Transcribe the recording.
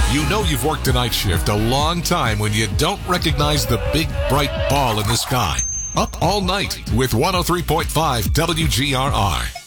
You know you've worked a night shift a long time when you don't recognize the big, bright ball in the sky. Up all night with 103.5 WGRR.